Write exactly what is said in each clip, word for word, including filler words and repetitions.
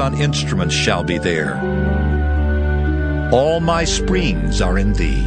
on instruments shall be there. All my springs are in thee.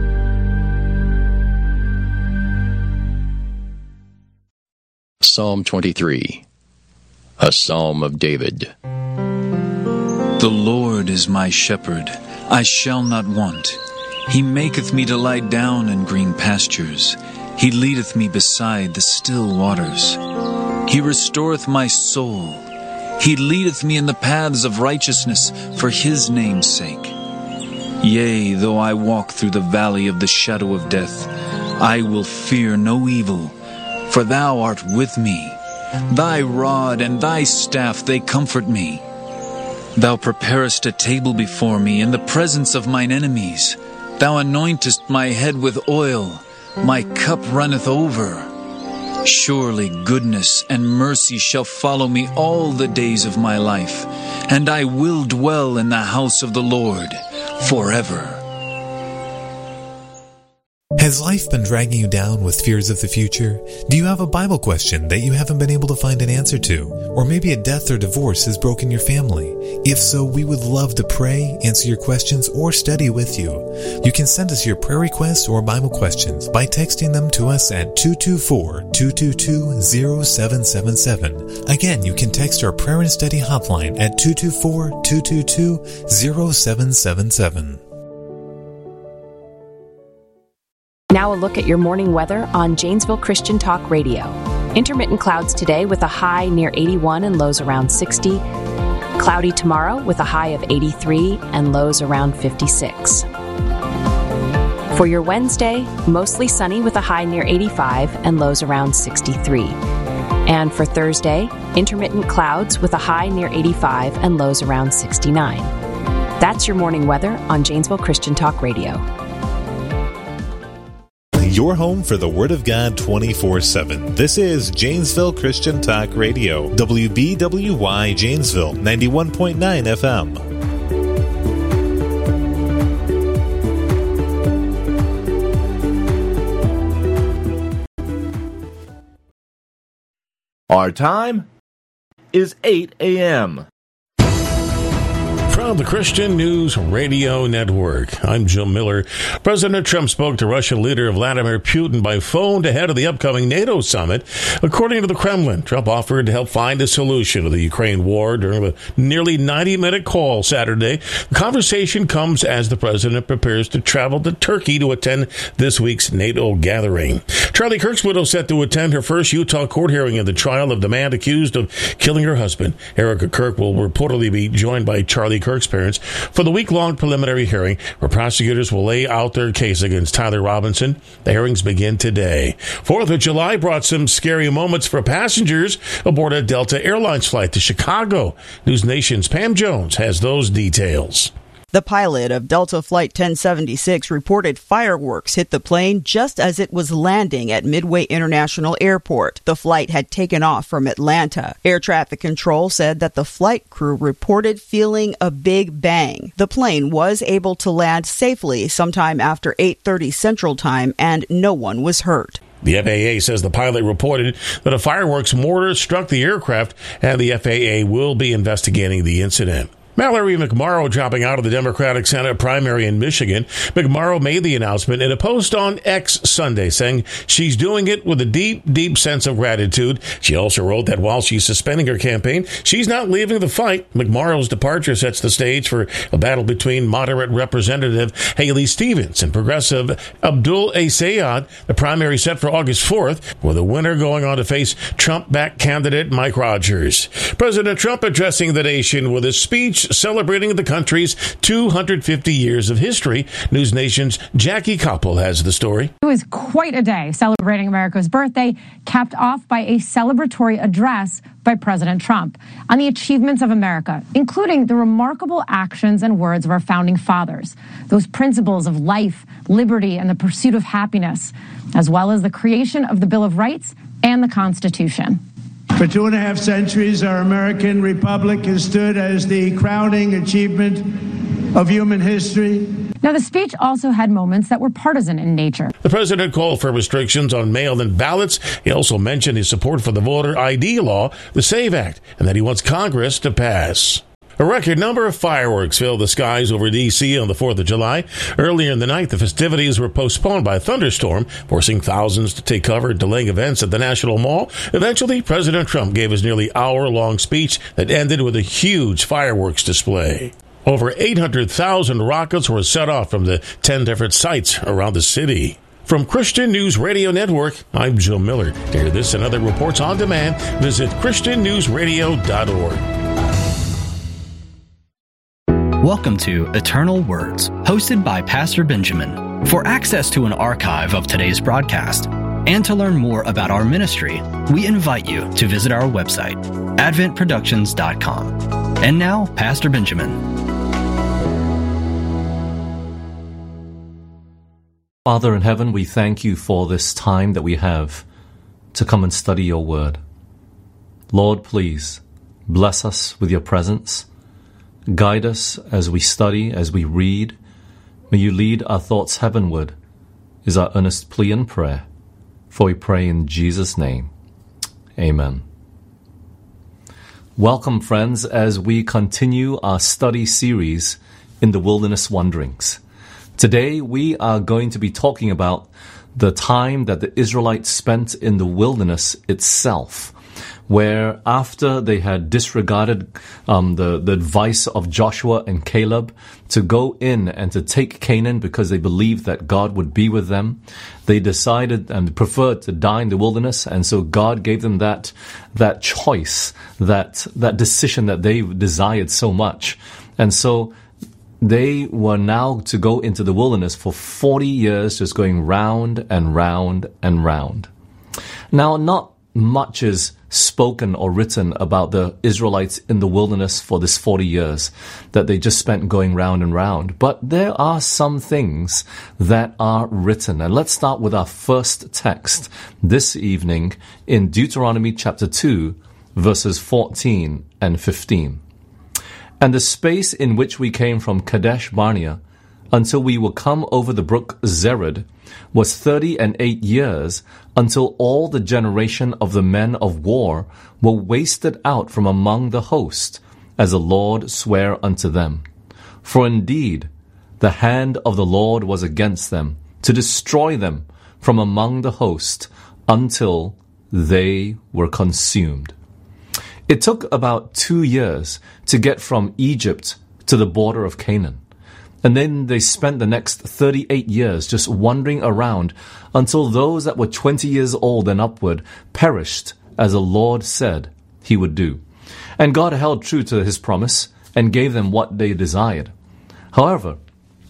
Psalm twenty-three, a psalm of David. The Lord is my shepherd, I shall not want. He maketh me to lie down in green pastures. He leadeth me beside the still waters. He restoreth my soul. He leadeth me in the paths of righteousness for his name's sake. Yea, though I walk through the valley of the shadow of death, I will fear no evil, for thou art with me. Thy rod and thy staff, they comfort me. Thou preparest a table before me in the presence of mine enemies. Thou anointest my head with oil. My cup runneth over. Surely goodness and mercy shall follow me all the days of my life, and I will dwell in the house of the Lord forever. Has life been dragging you down with fears of the future? Do you have a Bible question that you haven't been able to find an answer to? Or maybe a death or divorce has broken your family? If so, we would love to pray, answer your questions, or study with you. You can send us your prayer requests or Bible questions by texting them to us at two two four, two two two, zero seven seven seven. Again, you can text our prayer and study hotline at two two four, two two two, zero seven seven seven. Now a look at your morning weather on Janesville Christian Talk Radio. Intermittent clouds today with a high near eighty-one and lows around sixty. Cloudy tomorrow with a high of eighty-three and lows around fifty-six. For your Wednesday, mostly sunny with a high near eighty-five and lows around sixty-three. And for Thursday, intermittent clouds with a high near eighty-five and lows around sixty-nine. That's your morning weather on Janesville Christian Talk Radio. Your home for the Word of God twenty-four seven. This is Janesville Christian Talk Radio, W B W Y Janesville, ninety-one point nine F M. Our time is eight a.m. From the Christian News Radio Network, I'm Jim Miller. President Trump spoke to Russian leader Vladimir Putin by phone ahead of the upcoming NATO summit. According to the Kremlin, Trump offered to help find a solution to the Ukraine war during a nearly ninety-minute call Saturday. The conversation comes as the president prepares to travel to Turkey to attend this week's NATO gathering. Charlie Kirk's widow set to attend her first Utah court hearing in the trial of the man accused of killing her husband. Erica Kirk will reportedly be joined by Charlie Kirk's parents for the week-long preliminary hearing where prosecutors will lay out their case against Tyler Robinson. The hearings begin today. Fourth of July brought some scary moments for passengers aboard a Delta Airlines flight to Chicago. News Nation's Pam Jones has those details. The pilot of Delta Flight ten seventy-six reported fireworks hit the plane just as it was landing at Midway International Airport. The flight had taken off from Atlanta. Air traffic control said that the flight crew reported feeling a big bang. The plane was able to land safely sometime after eight thirty Central Time, and no one was hurt. The F A A says the pilot reported that a fireworks mortar struck the aircraft, and the F A A will be investigating the incident. Mallory McMorrow dropping out of the Democratic Senate primary in Michigan. McMorrow made the announcement in a post on X Sunday, saying she's doing it with a deep, deep sense of gratitude. She also wrote that while she's suspending her campaign, she's not leaving the fight. McMorrow's departure sets the stage for a battle between moderate Representative Haley Stevens and progressive Abdul Assayed. The primary set for August fourth, with the winner going on to face Trump-backed candidate Mike Rogers. President Trump addressing the nation with a speech celebrating the country's two hundred fifty years of history. News Nation's Jackie Koppel has the story. It was quite a day celebrating America's birthday, capped off by a celebratory address by President Trump on the achievements of America, including the remarkable actions and words of our founding fathers, those principles of life, liberty, and the pursuit of happiness, as well as the creation of the Bill of Rights and the Constitution. For two and a half centuries, our American republic has stood as the crowning achievement of human history. Now, the speech also had moments that were partisan in nature. The president called for restrictions on mail-in ballots. He also mentioned his support for the voter I D law, the SAVE Act, and that he wants Congress to pass. A record number of fireworks filled the skies over D C on the fourth of July. Earlier in the night, the festivities were postponed by a thunderstorm, forcing thousands to take cover and delaying events at the National Mall. Eventually, President Trump gave his nearly hour-long speech that ended with a huge fireworks display. Over eight hundred thousand rockets were set off from the ten different sites around the city. From Christian News Radio Network, I'm Joe Miller. To hear this and other reports on demand, visit christian news radio dot org. Welcome to Eternal Words, hosted by Pastor Benjamin. For access to an archive of today's broadcast and to learn more about our ministry, we invite you to visit our website, advent productions dot com. And now, Pastor Benjamin. Father in heaven, we thank you for this time that we have to come and study your word. Lord, please bless us with your presence. Guide us as we study, as we read. May you lead our thoughts heavenward, is our earnest plea and prayer. For we pray in Jesus' name. Amen. Welcome, friends, as we continue our study series in the Wilderness Wanderings. Today, we are going to be talking about the time that the Israelites spent in the wilderness itself, where after they had disregarded um, the, the advice of Joshua and Caleb to go in and to take Canaan because they believed that God would be with them, they decided and preferred to die in the wilderness, and so God gave them that that choice, that that decision that they desired so much. And so they were now to go into the wilderness for forty years, just going round and round and round. Now, not much is spoken or written about the Israelites in the wilderness for this forty years that they just spent going round and round. But there are some things that are written. And let's start with our first text this evening in Deuteronomy chapter two, verses fourteen and fifteen. And the space in which we came from Kadesh Barnea until we were come over the brook Zered was thirty and eight years, until all the generation of the men of war were wasted out from among the host, as the Lord sware unto them. For indeed the hand of the Lord was against them, to destroy them from among the host, until they were consumed. It took about two years to get from Egypt to the border of Canaan. And then they spent the next thirty-eight years just wandering around until those that were twenty years old and upward perished, as the Lord said he would do. And God held true to his promise and gave them what they desired. However,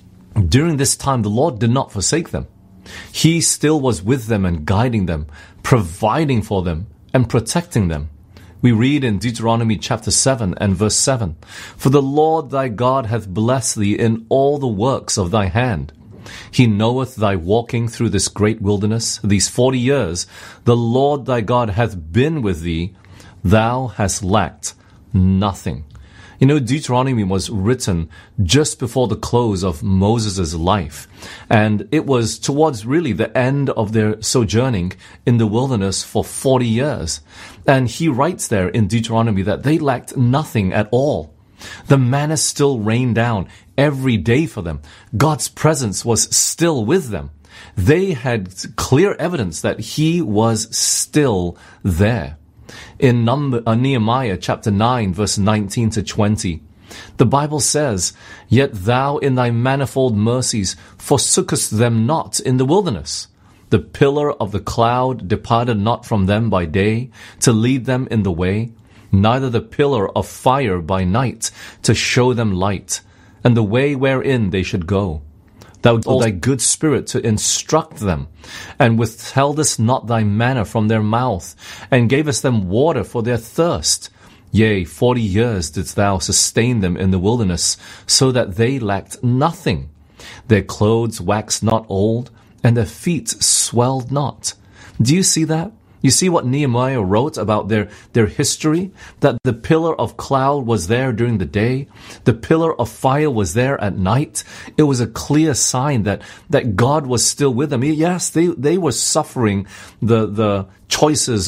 during this time, the Lord did not forsake them. He still was with them and guiding them, providing for them and protecting them. We read in Deuteronomy chapter seven and verse seven, For the Lord thy God hath blessed thee in all the works of thy hand. He knoweth thy walking through this great wilderness. These forty years the Lord thy God hath been with thee. Thou hast lacked nothing. You know, Deuteronomy was written just before the close of Moses' life. And it was towards really the end of their sojourning in the wilderness for forty years. And he writes there in Deuteronomy that they lacked nothing at all. The manna still rained down every day for them. God's presence was still with them. They had clear evidence that he was still there. In Number, uh, Nehemiah chapter nine, verse nineteen to twenty, the Bible says, Yet thou in thy manifold mercies forsookest them not in the wilderness. The pillar of the cloud departed not from them by day to lead them in the way, neither the pillar of fire by night to show them light, and the way wherein they should go. Thou told thy good spirit to instruct them, and withheldest not thy manna from their mouth, and gavest them water for their thirst. Yea, forty years didst thou sustain them in the wilderness, so that they lacked nothing. Their clothes waxed not old, and their feet swelled not. Do you see that? You see what Nehemiah wrote about their, their history? That the pillar of cloud was there during the day. The pillar of fire was there at night. It was a clear sign that, that God was still with them. Yes, they, they were suffering the, the choices